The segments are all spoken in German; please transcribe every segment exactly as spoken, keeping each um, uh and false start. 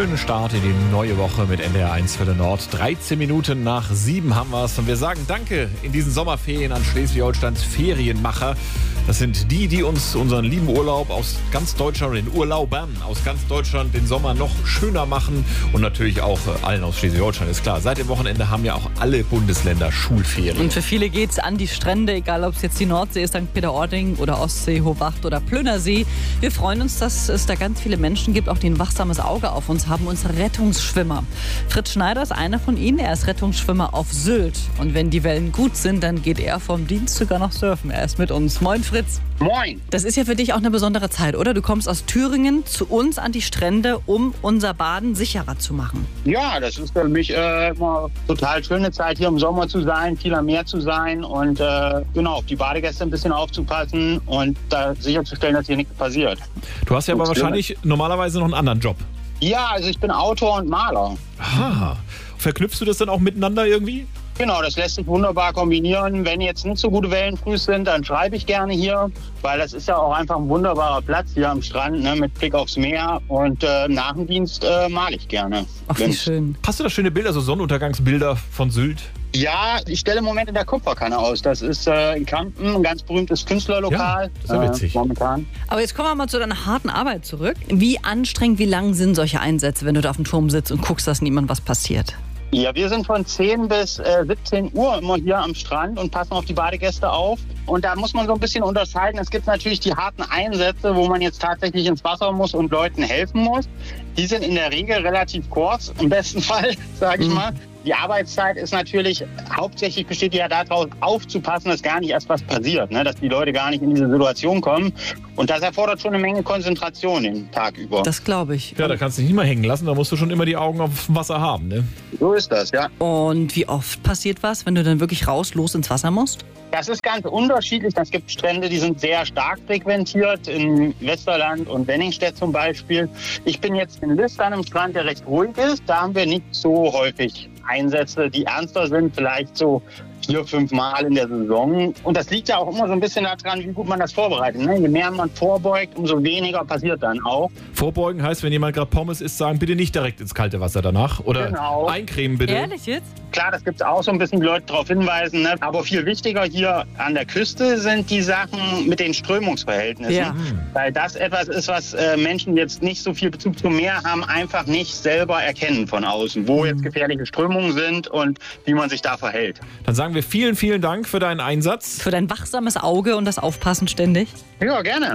Schönen Start in die neue Woche mit N D R eins Welle Nord. dreizehn Minuten nach sieben haben wir es. Und wir sagen Danke in diesen Sommerferien an Schleswig-Holsteins Ferienmacher. Das sind die, die uns unseren lieben Urlaub aus ganz Deutschland, den Urlaubern aus ganz Deutschland, den Sommer noch schöner machen. Und natürlich auch äh, allen aus Schleswig-Holstein, ist klar. Seit dem Wochenende haben ja auch alle Bundesländer Schulferien. Und für viele geht's an die Strände, egal ob es jetzt die Nordsee ist, Sankt Peter-Ording oder Ostsee, Hochwacht oder Plönersee. Wir freuen uns, dass es da ganz viele Menschen gibt, auch die ein wachsames Auge auf uns haben, unsere Rettungsschwimmer. Fritz Schneider ist einer von ihnen. Er ist Rettungsschwimmer auf Sylt. Und wenn die Wellen gut sind, dann geht er vom Dienst sogar noch surfen. Er ist mit uns. Moin, Fritz. Moin. Das ist ja für dich auch eine besondere Zeit, oder? Du kommst aus Thüringen zu uns an die Strände, um unser Baden sicherer zu machen. Ja, das ist für mich äh, immer total schöne Zeit, hier im Sommer zu sein, viel am Meer zu sein und äh, genau, auf die Badegäste ein bisschen aufzupassen und da sicherzustellen, dass hier nichts passiert. Du hast ja aber wahrscheinlich normalerweise noch einen anderen Job. Ja, also ich bin Autor und Maler. Aha. Verknüpfst du das dann auch miteinander irgendwie? Genau, das lässt sich wunderbar kombinieren. Wenn jetzt nicht so gute Wellen früh sind, dann schreibe ich gerne hier, weil das ist ja auch einfach ein wunderbarer Platz hier am Strand, ne, mit Blick aufs Meer. Und äh, nach dem Dienst äh, male ich gerne. Ach, wie schön. Hast du da schöne Bilder, so Sonnenuntergangsbilder von Sylt? Ja, ich stelle im Moment in der Kupferkanne aus. Das ist äh, in Kampen ein ganz berühmtes Künstlerlokal. Ja, das ist ja witzig. Äh, momentan. Aber jetzt kommen wir mal zu deiner harten Arbeit zurück. Wie anstrengend, wie lang sind solche Einsätze, wenn du da auf dem Turm sitzt und guckst, dass niemand was passiert? Ja, wir sind von zehn bis äh, siebzehn Uhr immer hier am Strand und passen auf die Badegäste auf. Und da muss man so ein bisschen unterscheiden. Es gibt natürlich die harten Einsätze, wo man jetzt tatsächlich ins Wasser muss und Leuten helfen muss. Die sind in der Regel relativ kurz, im besten Fall, sage ich Mhm. mal. Die Arbeitszeit ist natürlich, hauptsächlich besteht ja daraus, aufzupassen, dass gar nicht erst was passiert, ne? Dass die Leute gar nicht in diese Situation kommen. Und das erfordert schon eine Menge Konzentration den Tag über. Das glaube ich. Ja, da kannst du dich nicht mal hängen lassen, da musst du schon immer die Augen auf dem Wasser haben, ne? So ist das, ja. Und wie oft passiert was, wenn du dann wirklich raus, los ins Wasser musst? Das ist ganz unterschiedlich. Es gibt Strände, die sind sehr stark frequentiert, in Westerland und Wenningstedt zum Beispiel. Ich bin jetzt in List an einem Strand, der recht ruhig ist. Da haben wir nicht so häufig Einsätze, die ernster sind, vielleicht so vier, fünf Mal in der Saison. Und das liegt ja auch immer so ein bisschen daran, wie gut man das vorbereitet, ne? Je mehr man vorbeugt, umso weniger passiert dann auch. Vorbeugen heißt, wenn jemand gerade Pommes isst, sagen, bitte nicht direkt ins kalte Wasser danach. Oder Genau. eincremen bitte. Ehrlich jetzt? Klar, das gibt es auch so ein bisschen, die Leute darauf hinweisen. Ne? Aber viel wichtiger hier an der Küste sind die Sachen mit den Strömungsverhältnissen. Ja. Weil das etwas ist, was äh, Menschen jetzt nicht so viel Bezug zum Meer haben, einfach nicht selber erkennen von außen, wo jetzt gefährliche Strömungen sind und wie man sich da verhält. Dann sagen wir vielen, vielen Dank für deinen Einsatz. Für dein wachsames Auge und das Aufpassen ständig. Ja, gerne.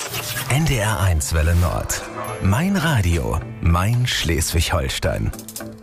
N D R eins Welle Nord. Mein Radio, mein Schleswig-Holstein.